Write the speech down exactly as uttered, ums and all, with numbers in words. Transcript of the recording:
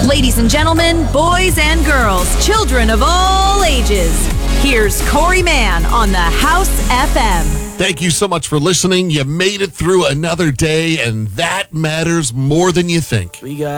Ladies and gentlemen, boys and girls, children of all ages, here's Corey Mann on the House F M. Thank you so much for listening. You made it through another day, and that matters more than you think. We got